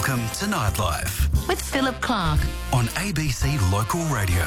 Welcome to Nightlife with Philip Clark on ABC Local Radio.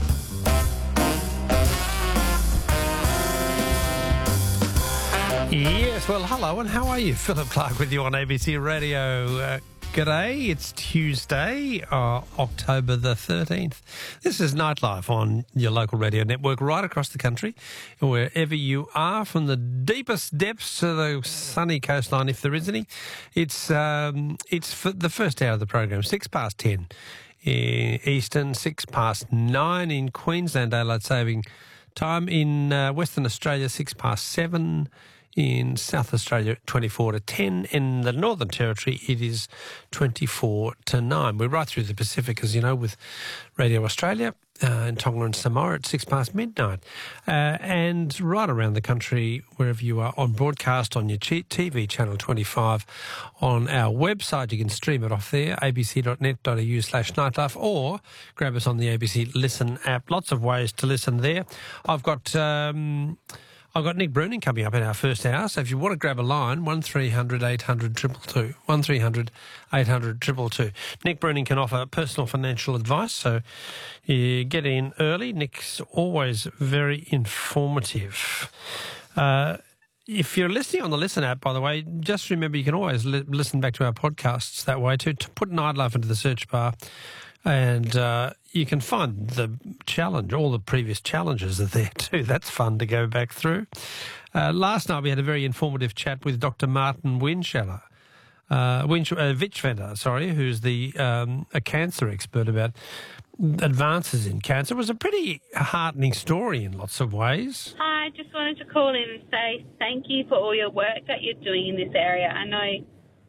Yes, well, hello, and how are you? Philip Clark with you on ABC Radio. G'day, it's Tuesday, October the 13th. This is Nightlife on your local radio network right across the country, wherever you are, from the deepest depths to the sunny coastline, if there is any. It's for the first hour of the program, 10:06 Eastern, 9:06 in Queensland Daylight Saving Time. In Western Australia, 7:06. In South Australia, 10:24. In the Northern Territory, it is 9:24. We're right through the Pacific, as you know, with Radio Australia in Tonga and Samoa at midnight. And right around the country, wherever you are, on broadcast on your TV channel 25, on our website. You can stream it off there, abc.net.au/nightlife, or grab us on the ABC Listen app. Lots of ways to listen there. I've got Nick Bruning coming up in our first hour, so if you want to grab a line, 1300 800 222, 1300 800 222. Nick Bruning can offer personal financial advice, so you get in early. Nick's always very informative. If you're listening on the Listen app, by the way, just remember you can always listen back to our podcasts that way too. To put Nightlife into the search bar, and you can find the challenge, all the previous challenges are there too. That's fun to go back through. Last night we had a very informative chat with Dr. Martin Witschwender, who's a cancer expert, about advances in cancer. It was a pretty heartening story in lots of ways. I just wanted to call in and say thank you for all your work that you're doing in this area. I know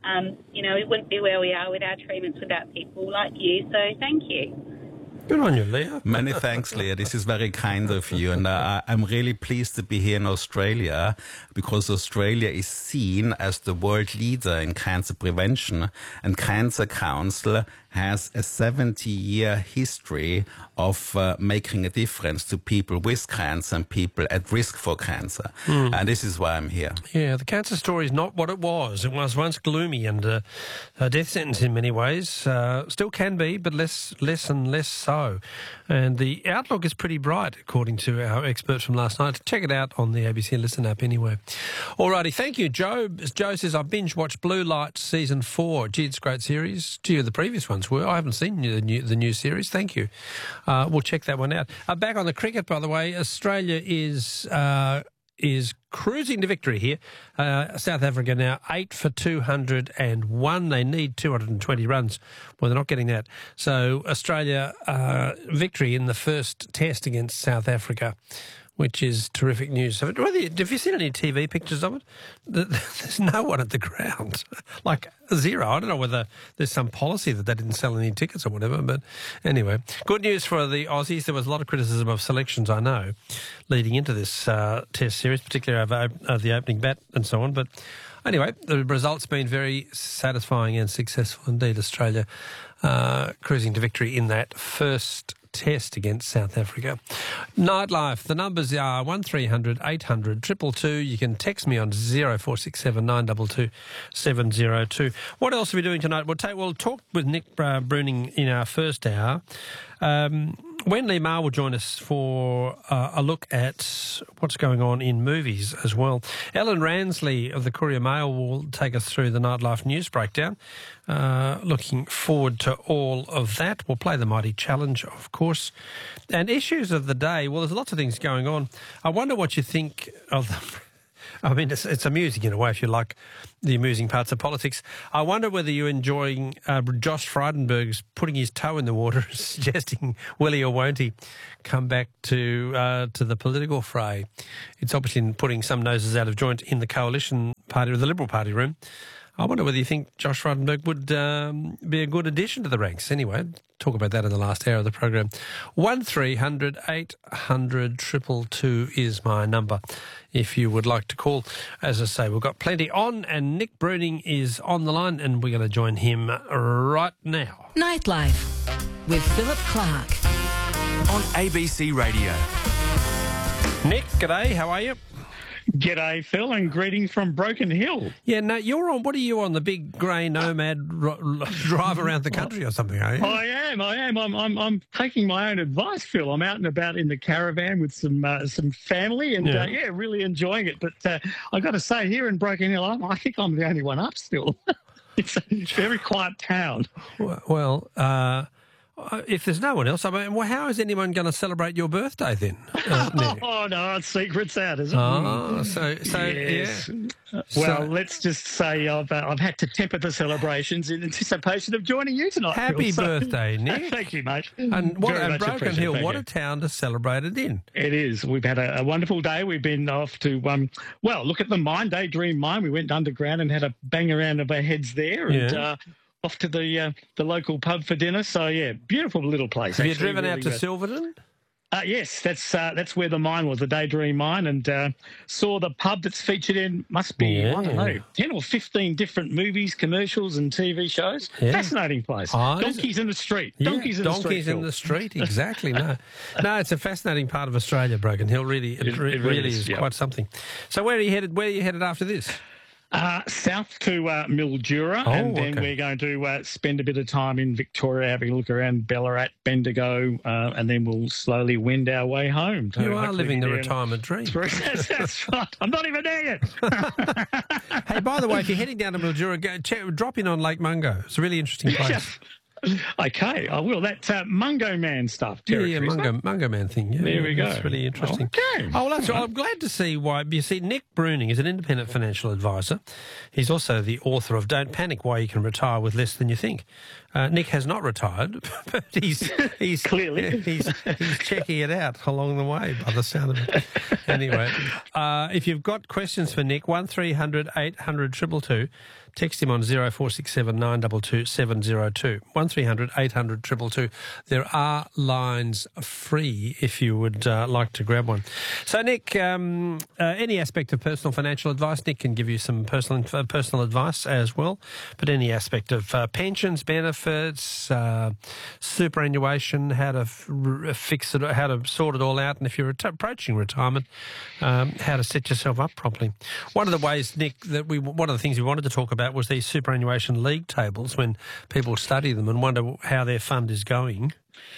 we wouldn't be where we are with our treatments without people like you, so thank you. Good on you, Leah. Many thanks, Leah. This is very kind of you. And I'm really pleased to be here in Australia, because Australia is seen as the world leader in cancer prevention. And Cancer Council has a 70-year history of making a difference to people with cancer and people at risk for cancer. And this is why I'm here. Yeah, the cancer story is not what it was. It was once gloomy and a death sentence in many ways. Still can be, but less and less so. And the outlook is pretty bright, according to our expert from last night. Check it out on the ABC Listen app anyway. Alrighty, thank you, Joe. Joe says, I binge-watched Blue Lights Season 4. Gee, it's a great series. Gee, the previous ones were. I haven't seen the new series. Thank you. We'll check that one out. Back on the cricket, by the way, Australia is cruising to victory here. South Africa now 8 for 201. They need 220 runs. Well, they're not getting that. So Australia victory in the first test against South Africa, which is terrific news. Have you seen any TV pictures of it? There's no one at the ground, like zero. I don't know whether there's some policy that they didn't sell any tickets or whatever, but anyway. Good news for the Aussies. There was a lot of criticism of selections, I know, leading into this test series, particularly of the opening bat and so on. But anyway, the result's been very satisfying and successful indeed. Australia cruising to victory in that first test against South Africa. Nightlife, the numbers are 1300 800 222. You can text me on 0467 922 702. What else are we doing tonight? We'll talk with Nick Bruning in our first hour. Wen Lee Ma will join us for a look at what's going on in movies as well. Ellen Ransley of the Courier Mail will take us through the Nightlife News Breakdown. Looking forward to all of that. We'll play the Mighty Challenge, of course. And issues of the day, well, there's lots of things going on. I wonder what you think of them. I mean, it's amusing in a way if you like the amusing parts of politics. I wonder whether you're enjoying Josh Frydenberg's putting his toe in the water, suggesting will he or won't he come back to the political fray. It's obviously putting some noses out of joint in the coalition party or the Liberal Party room. I wonder whether you think Josh Frydenberg would be a good addition to the ranks. Anyway, talk about that in the last hour of the program. 1300 800 222 is my number if you would like to call. As I say, we've got plenty on, and Nick Bruning is on the line, and we're going to join him right now. Nightlife with Philip Clark on ABC Radio. Nick, g'day, how are you? G'day, Phil, and greetings from Broken Hill. Yeah, no, you're on. What are you on? The big grey nomad drive around the country or something, are you? I am. I'm taking my own advice, Phil. I'm out and about in the caravan with some family, and really enjoying it. But I got to say, here in Broken Hill, I think I'm the only one up still. It's a very quiet town. Well, if there's no one else, I mean, well, how is anyone going to celebrate your birthday then? Nick? Oh no, it's secrets out, isn't it? Oh, so Yes. yeah. Well, let's just say I've had to temper the celebrations in anticipation of joining you tonight. Happy Phil, birthday, Nick. Thank you, mate. And Very much Broken appreciated. Hill, Thank what you. a town to celebrate it in. It is. We've had a wonderful day. We've been off to, look at the mine, Daydream Mine. We went underground and had a bang around of our heads there. And off to the local pub for dinner. So, yeah, beautiful little place. Have you actually, driven out really to good. Silverton? Yes, that's where the mine was, the Daydream Mine, and saw the pub that's featured in, must be, I don't know, 10 or 15 different movies, commercials and TV shows. Yeah. Fascinating place. Oh, Donkeys in the street. Yeah, Donkeys in the street. Donkeys in Phil. the street, exactly. No, it's a fascinating part of Australia, Broken Hill. Really, it really is yeah. quite something. So where are you headed? Where are you headed after this? South to Mildura, and then we're going to spend a bit of time in Victoria, having a look around Ballarat, Bendigo, and then we'll slowly wend our way home. You are living the retirement dream. That's right. I'm not even there yet. Hey, by the way, if you're heading down to Mildura, drop in on Lake Mungo. It's a really interesting place. Okay, I will. That Mungo Man stuff. Yeah, Mungo Man thing. Yeah, there we go. That's really interesting. Okay. Oh, well, that's right. I'm glad to see why. You see, Nick Bruning is an independent financial advisor. He's also the author of Don't Panic, Why You Can Retire with Less Than You Think. Nick has not retired, but he's clearly he's checking it out along the way by the sound of it. Anyway, if you've got questions for Nick, 1300 800 222. Text him on 0467 922 702. 1300 800 222. There are lines free if you would like to grab one. So, Nick, any aspect of personal financial advice, Nick can give you some personal advice as well. But any aspect of pensions, benefits, superannuation, how to fix it, how to sort it all out, and if you're approaching retirement, how to set yourself up properly. One of the ways, Nick, one of the things we wanted to talk about was these superannuation league tables when people study them and wonder how their fund is going.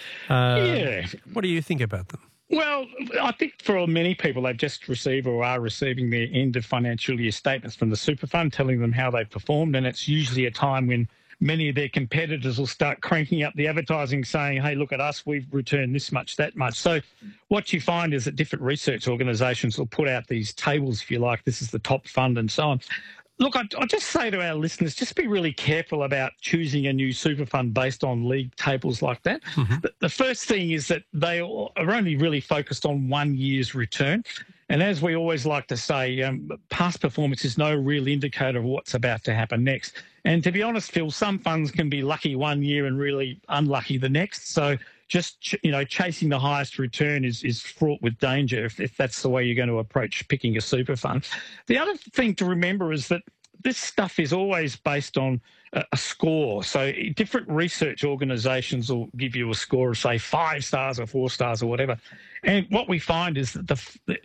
What do you think about them? Well, I think for many people, they've just received or are receiving their end of financial year statements from the super fund telling them how they performed, and it's usually a time when many of their competitors will start cranking up the advertising saying, hey, look at us, we've returned this much, that much. So what you find is that different research organisations will put out these tables, if you like, this is the top fund and so on. Look, I'll just say to our listeners, just be really careful about choosing a new super fund based on league tables like that. Mm-hmm. The first thing is that they are only really focused on 1 year's return. And as we always like to say, past performance is no real indicator of what's about to happen next. And to be honest, Phil, some funds can be lucky 1 year and really unlucky the next. So just, chasing the highest return is fraught with danger if that's the way you're going to approach picking a super fund. The other thing to remember is that this stuff is always based on a score. So different research organisations will give you a score of, say, 5 stars or 4 stars or whatever. And what we find is that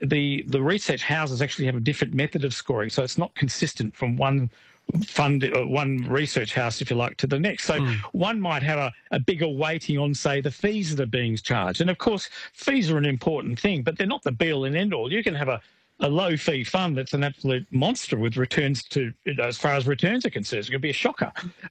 the research houses actually have a different method of scoring. So it's not consistent from one fund, one research house, if you like, to the next. So one might have a bigger weighting on, say, the fees that are being charged. And, of course, fees are an important thing, but they're not the be-all and end-all. You can have a low-fee fund that's an absolute monster with returns to, as far as returns are concerned. It's going to be a shocker.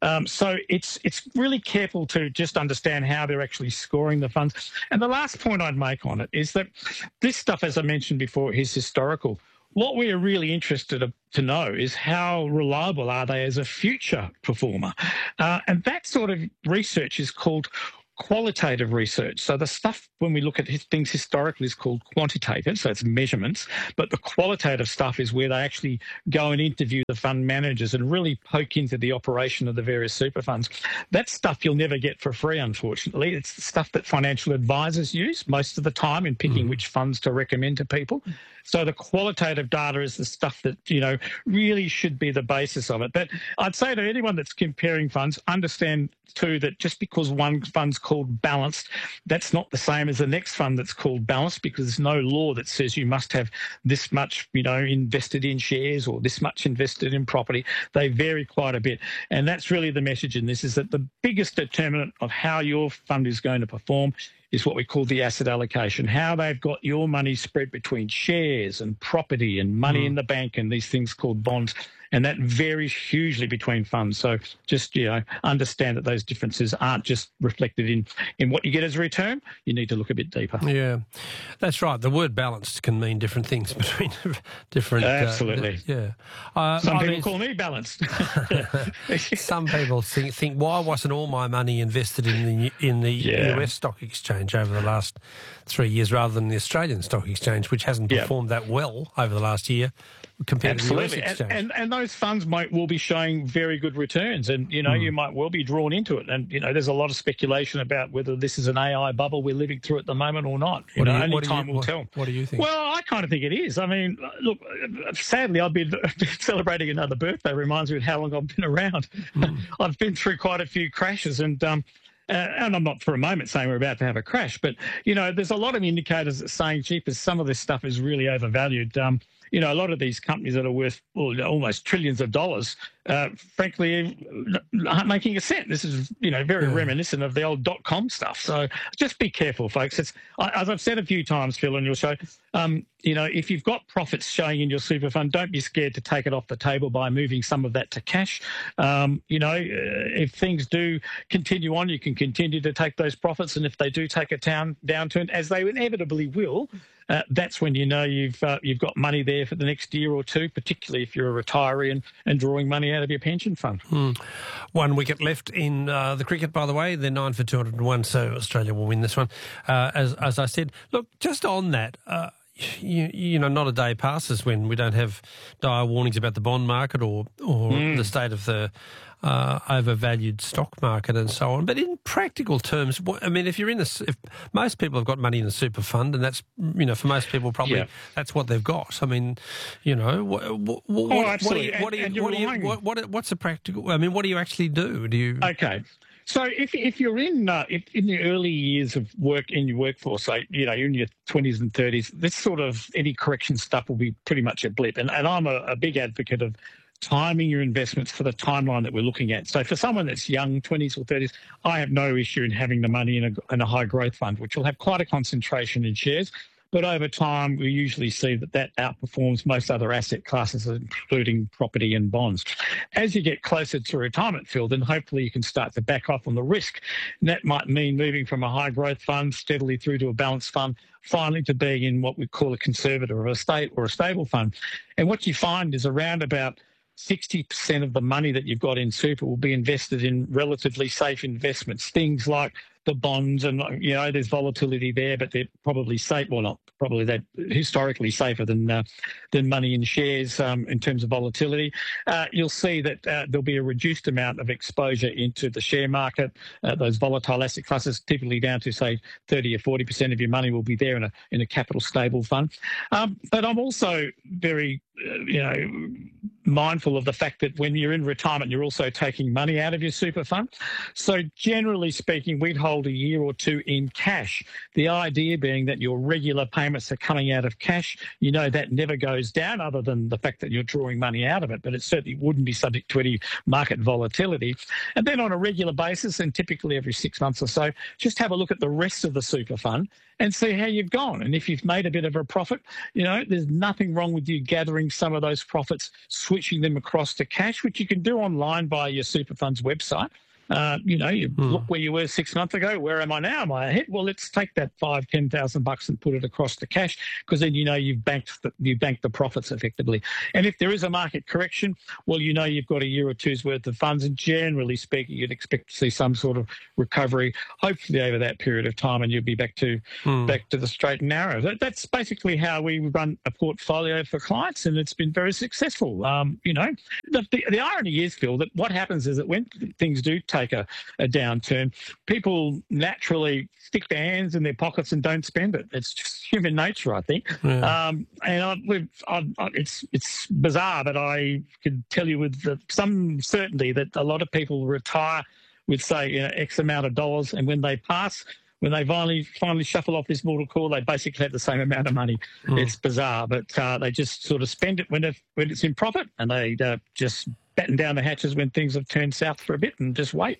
So it's really careful to just understand how they're actually scoring the funds. And the last point I'd make on it is that this stuff, as I mentioned before, is historical. What we are really interested to know is how reliable are they as a future performer. And that sort of research is called qualitative research. So the stuff, when we look at things historically, is called quantitative, so it's measurements, but the qualitative stuff is where they actually go and interview the fund managers and really poke into the operation of the various super funds. That stuff you'll never get for free, unfortunately. It's the stuff that financial advisors use most of the time in picking which funds to recommend to people. So the qualitative data is the stuff that, really should be the basis of it. But I'd say to anyone that's comparing funds, understand too that just because one fund's called balanced. That's not the same as the next fund that's called balanced, because there's no law that says you must have this much, invested in shares or this much invested in property. They vary quite a bit. And that's really the message in this, is that the biggest determinant of how your fund is going to perform is what we call the asset allocation, how they've got your money spread between shares and property and money in the bank and these things called bonds. And that varies hugely between funds. So just, understand that those differences aren't just reflected in what you get as a return. You need to look a bit deeper. Yeah, that's right. The word balanced can mean different things between different... Absolutely. Some people call me balanced. Some people think, why wasn't all my money invested in the US stock exchange over the last 3 years rather than the Australian stock exchange, which hasn't performed that well over the last year compared to the US exchange? And those funds will be showing very good returns, and you might well be drawn into it. And there's a lot of speculation about whether this is an AI bubble we're living through at the moment or not. Only time will tell. What do you think? Well, I kind of think it is. I mean, look, sadly, I've been celebrating another birthday. Reminds me of how long I've been around. I've been through quite a few crashes, and I'm not for a moment saying we're about to have a crash, but there's a lot of indicators that saying, jeepers, some of this stuff is really overvalued. A lot of these companies that are worth almost trillions of dollars, frankly, aren't making a cent. This is, very reminiscent of the old .com stuff. So just be careful, folks. As I've said a few times, Phil, on your show, if you've got profits showing in your super fund, don't be scared to take it off the table by moving some of that to cash. If things do continue on, you can continue to take those profits. And if they do take a downturn, as they inevitably will, that's when you've got money there for the next year or two, particularly if you're a retiree and drawing money out of your pension fund. 1 wicket left in the cricket, by the way. They're 9 for 201, so Australia will win this one. As I said, look, just on that, not a day passes when we don't have dire warnings about the bond market or the state of the overvalued stock market and so on. But in practical terms, if most people have got money in a super fund, and that's, for most people probably that's what they've got. I mean, what's the practical? What do you actually do? Okay. So if you're in the early years of work in your workforce, so you're in your 20s and 30s, this sort of any correction stuff will be pretty much a blip. And I'm a big advocate of timing your investments for the timeline that we're looking at. So for someone that's young, 20s or 30s, I have no issue in having the money in a high growth fund, which will have quite a concentration in shares. But over time, we usually see that outperforms most other asset classes, including property and bonds. As you get closer to retirement, Phil, then hopefully you can start to back off on the risk. And that might mean moving from a high growth fund steadily through to a balanced fund, finally to being in what we call a conservative or a stable fund. And what you find is around about 60% of the money that you've got in super will be invested in relatively safe investments, things like the bonds, and there's volatility there, but they're probably safe. Well, not probably, they're historically safer than money in shares in terms of volatility. You'll see that there'll be a reduced amount of exposure into the share market. Those volatile asset classes, typically down to say 30 or 40% of your money will be there in a capital stable fund. But I'm also very mindful of the fact that when you're in retirement, you're also taking money out of your super fund. So generally speaking, we'd hold a year or two in cash. The idea being that your regular payments are coming out of cash. That never goes down, other than the fact that you're drawing money out of it, but it certainly wouldn't be subject to any market volatility. And then on a regular basis, and typically every 6 months or so, just have a look at the rest of the super fund and see how you've gone. And if you've made a bit of a profit, there's nothing wrong with you gathering some of those profits, switching them across to cash, which you can do online via your super fund's website. You look where you were 6 months ago. Where am I now? Am I ahead? Well, let's take that $5,000-$10,000 and put it across to cash, because then you've banked the profits effectively. And if there is a market correction, well, you've got a year or two's worth of funds, and generally speaking, you'd expect to see some sort of recovery, hopefully over that period of time, and you'll be back to the straight and narrow. That's basically how we run a portfolio for clients, and it's been very successful. The irony is, Phil, that what happens is that when things do take a downturn, people naturally stick their hands in their pockets and don't spend it. It's just human nature, I think. Yeah. It's bizarre, but I can tell you with some certainty that a lot of people retire with say X amount of dollars, and when they pass, when they finally shuffle off this mortal coil, they basically have the same amount of money. It's bizarre, but they just sort of spend it when it's in profit, and they just batten down the hatches when things have turned south for a bit and just wait.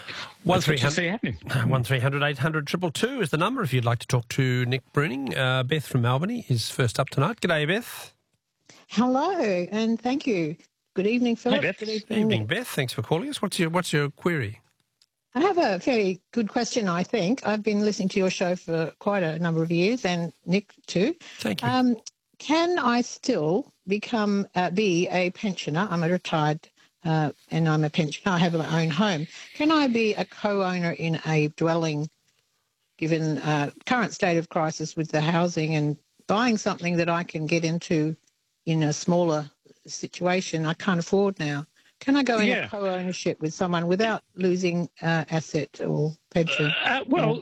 1300 800 222 is the number if you'd like to talk to Nick Bruning. Beth from Albany is first up tonight. G'day, Beth. Hello, and thank you. Good evening, Philip. Hey, Beth. Good evening, Evening, Nick. Beth. Thanks for calling us. What's your query? I have a fairly good question, I think. I've been listening to your show for quite a number of years, and Nick too. Thank you. Can I still be a pensioner? I'm a retired and I'm a pensioner. I have my own home. Can I be a co-owner in a dwelling, given current state of crisis with the housing, and buying something that I can get into in a smaller situation I can't afford now? Can I go in a co-ownership with someone without losing asset or pension? Well,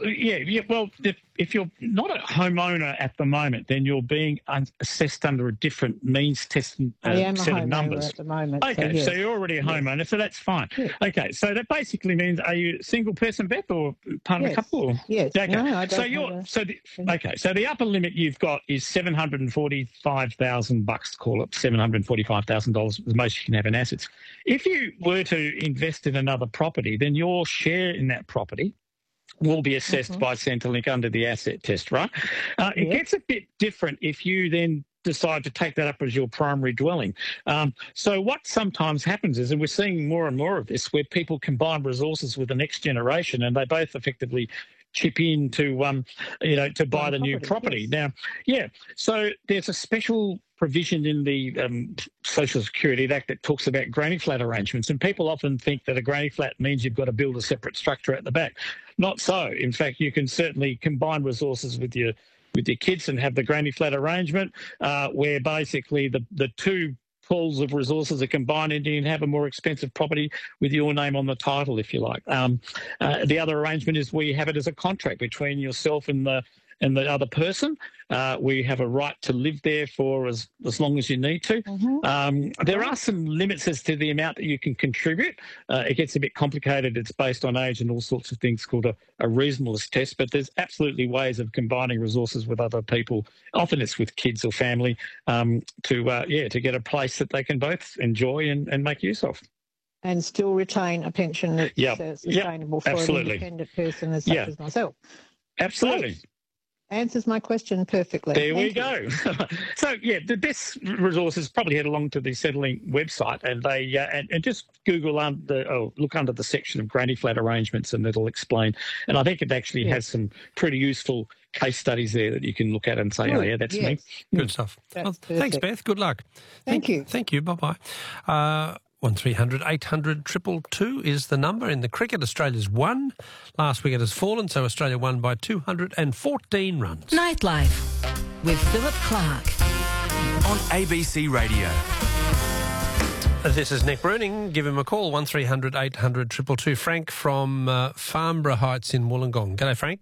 if you're not a homeowner at the moment, then you're being assessed under a different means test I am set a of numbers. at the moment. Okay, so so you're already a homeowner, so that's fine. Yeah. Okay, so that basically means, are you a single person, Beth, or part of a couple? Or? Yes. Okay. No, I don't So the upper limit you've got is $745,000, call it $745,000 is the most you can have in assets. If you were to invest in another property, then your share in that property will be assessed by Centrelink under the asset test, right? It gets a bit different if you then decide to take that up as your primary dwelling. So what sometimes happens is, and we're seeing more and more of this, where people combine resources with the next generation, and they both effectively chip in to buy the new property. Yes. Now, so there's a special provision in the Social Security Act that talks about granny flat arrangements, and people often think that a granny flat means you've got to build a separate structure at the back. Not so. In fact, you can certainly combine resources with your kids and have the granny flat arrangement, where basically the two pools of resources are combined, and you can have a more expensive property with your name on the title, if you like. The other arrangement is where you have it as a contract between yourself and the other person. We have a right to live there for as long as you need to. There are some limits as to the amount that you can contribute. It gets a bit complicated. It's based on age and all sorts of things, called a reasonableness test, but there's absolutely ways of combining resources with other people. Often it's with kids or family to get a place that they can both enjoy and make use of. And still retain a pension that's sustainable for an independent person as such as myself. Absolutely. Great. Answers my question perfectly. There we go. So, the best resources probably head along to the Centrelink website, and they and just Google look under the section of granny flat arrangements, and it'll explain. And I think it actually has some pretty useful case studies there that you can look at and say, that's me. Good stuff. Well, thanks, Beth. Good luck. Thank you. Thank you. Bye-bye. 1300 800 222 is the number. In the cricket, Australia's won. Last week it has fallen, so Australia won by 214 runs. Nightlife with Philip Clark. On ABC Radio. This is Nick Bruning. Give him a call, 1300 800 222. Frank from Farnborough Heights in Wollongong. G'day, Frank.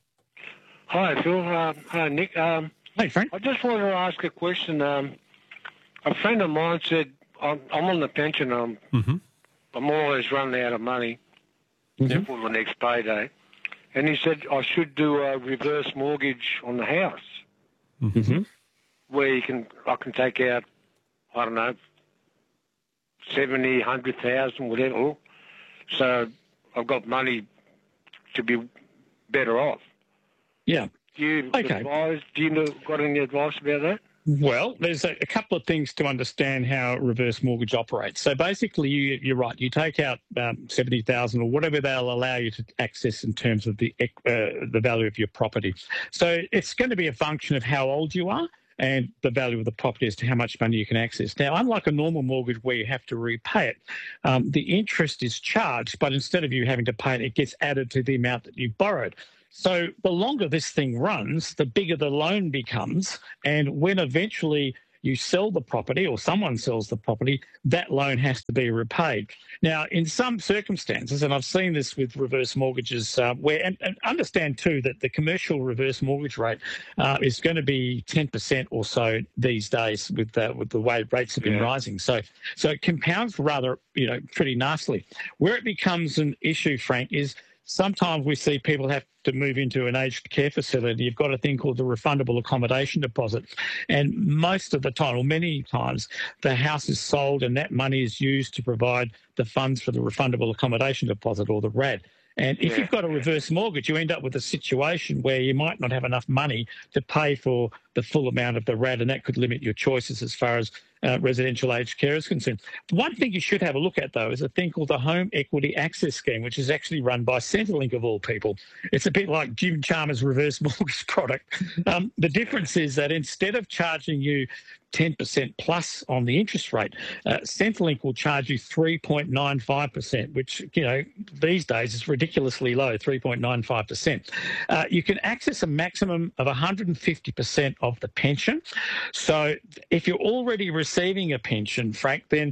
Hi, Phil. Hi, Nick. Hey, Frank. I just wanted to ask a question. A friend of mine said, I'm on the pension. I'm always running out of money for the next payday. And he said I should do a reverse mortgage on the house, where I can take out, I don't know, 70, 100,000, whatever. So I've got money to be better off. Yeah. Do you got any advice about that? Well, there's a couple of things to understand how reverse mortgage operates. So basically, you're right. You take out 70,000 or whatever they'll allow you to access in terms of the value of your property. So it's going to be a function of how old you are and the value of the property as to how much money you can access. Now, unlike a normal mortgage where you have to repay it, the interest is charged, but instead of you having to pay it, it gets added to the amount that you borrowed. So the longer this thing runs, the bigger the loan becomes, and when eventually you sell the property or someone sells the property, that loan has to be repaid. Now, in some circumstances, and I've seen this with reverse mortgages, and understand too that the commercial reverse mortgage rate is going to be 10% or so these days with the way rates have been rising. So it compounds rather, pretty nicely. Where it becomes an issue, Frank, is sometimes we see people have to move into an aged care facility. You've got a thing called the refundable accommodation deposit. And most of the time, or many times, the house is sold and that money is used to provide the funds for the refundable accommodation deposit, or the RAD. And if you've got a reverse mortgage, you end up with a situation where you might not have enough money to pay for the full amount of the RAD, and that could limit your choices as far as residential aged care is concerned. One thing you should have a look at, though, is a thing called the Home Equity Access Scheme, which is actually run by Centrelink, of all people. It's a bit like Jim Chalmers' reverse mortgage product. The difference is that instead of charging you 10% plus on the interest rate, Centrelink will charge you 3.95%, which, these days is ridiculously low, 3.95%. You can access a maximum of 150% of the pension. So if you're already receiving a pension, Frank, then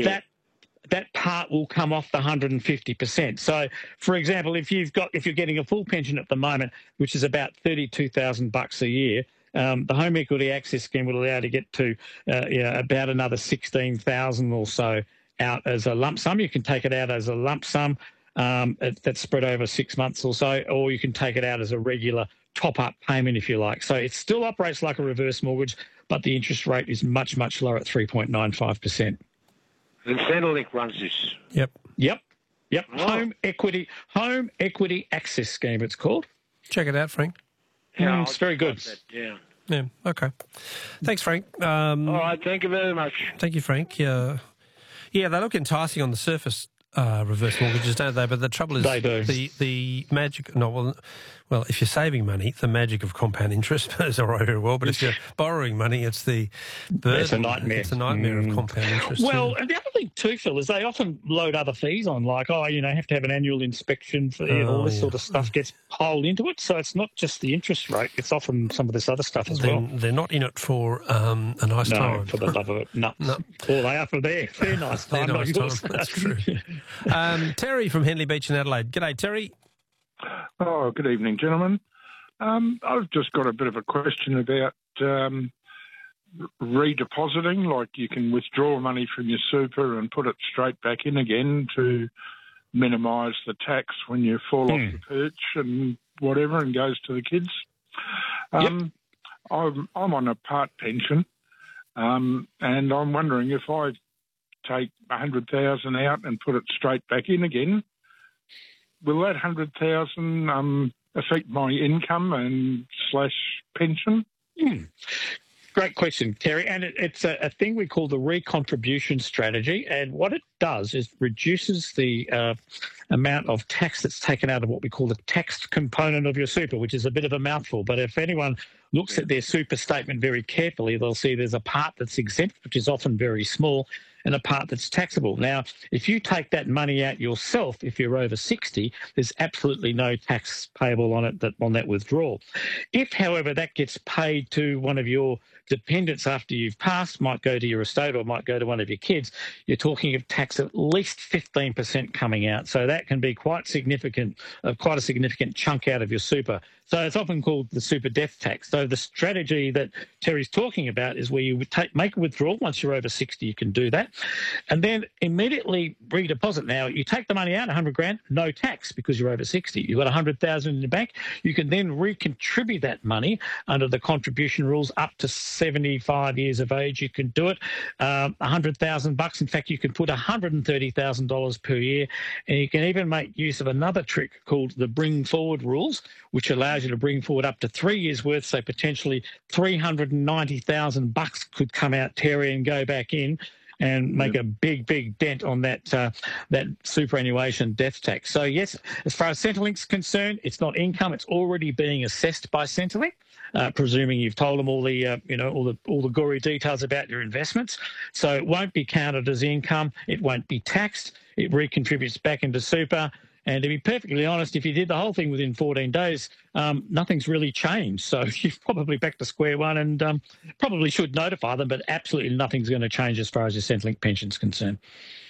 that part will come off the 150%. So, for example, if you're getting a full pension at the moment, which is about $32,000 a year, the Home Equity Access Scheme will allow you to get to about another $16,000 or so out as a lump sum. You can take it out as a lump sum that's spread over 6 months or so, or you can take it out as a regular top-up payment, if you like. So it still operates like a reverse mortgage, but the interest rate is much, much lower at 3.95%. And Centrelink runs this. Yep. Oh. Home Equity Access Scheme, it's called. Check it out, Frank. Yeah, it's very good. Yeah, okay. Thanks, Frank. All right, thank you very much. Thank you, Frank. Yeah, they look enticing on the surface, reverse mortgages, don't they? But the trouble is they do. The magic... No, well, if you're saving money, the magic of compound interest is all right very well, but if you're borrowing money, it's the burden. It's a nightmare. It's a nightmare of compound interest. Well, and the other thing too, Phil, is they often load other fees on, like, have to have an annual inspection for all this sort of stuff gets piled into it. So it's not just the interest rate; it's often some of this other stuff as well. They're not in it for a nice time. No, for the love of it, no. All they are for their nice time. Their nice time. That's true. Terry from Henley Beach in Adelaide. G'day, Terry. Oh, good evening, gentlemen. I've just got a bit of a question about redepositing, like you can withdraw money from your super and put it straight back in again to minimise the tax when you fall off the perch and whatever and goes to the kids. I'm on a part pension, and I'm wondering if I take $100,000 out and put it straight back in again, will that $100,000 affect my income and / pension? Great question, Terry. And it's a thing we call the recontribution strategy. And what it does is reduces the amount of tax that's taken out of what we call the taxed component of your super, which is a bit of a mouthful. But if anyone looks at their super statement very carefully, they'll see there's a part that's exempt, which is often very small, and a part that's taxable. Now, if you take that money out yourself, if you're over 60, there's absolutely no tax payable on it on that withdrawal. If, however, that gets paid to one of your dependents after you've passed, might go to your estate or might go to one of your kids, you're talking of tax at least 15% coming out. So that can be quite significant, quite a significant chunk out of your super. So it's often called the super death tax. So the strategy that Terry's talking about is where you would make a withdrawal. Once you're over 60, you can do that. And then immediately redeposit. Now, you take the money out, $100,000, no tax because you're over 60. You've got $100,000 in the bank. You can then recontribute that money under the contribution rules up to 75 years of age. You can do it. $100,000. In fact, you can put $130,000 per year. And you can even make use of another trick called the bring forward rules, which allows you to bring forward up to 3 years' worth. So potentially $390,000 could come out, Terry, and go back in and make a big, big dent on that that superannuation death tax. So yes, as far as Centrelink's concerned, it's not income; it's already being assessed by Centrelink, presuming you've told them all the all the gory details about your investments. So it won't be counted as income; it won't be taxed. It recontributes back into super. And to be perfectly honest, if you did the whole thing within 14 days, nothing's really changed. So you're probably back to square one, and probably should notify them, but absolutely nothing's going to change as far as your Centrelink pension's concerned.